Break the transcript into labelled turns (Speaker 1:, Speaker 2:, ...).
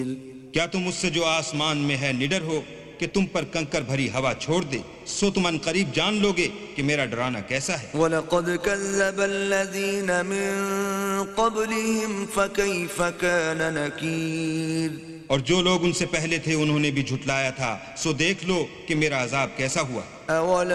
Speaker 1: क्या तुम उससे जो आसमान में है निडर हो कि तुम पर कंकर भरी हवा छोड़ दे, सो तुम अनकरीब जान लोगे कि मेरा डराना कैसा है।
Speaker 2: वलक़द कज़्ज़ब अल्लज़ीन मिन क़ब्लिहिम फ़कैफ़ कान नकीर।
Speaker 1: और जो लोग उनसे पहले थे उन्होंने भी झुटलाया था, सो देख लो कि मेरा अजाब कैसा हुआ।